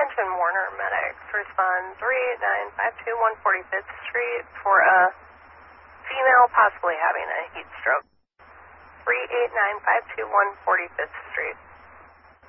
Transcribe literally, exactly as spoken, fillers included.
Attention Warner Medics. Respond three eight nine five two one forty-fifth Street for a female possibly having a heat stroke. three eight nine five two one forty-fifth Street.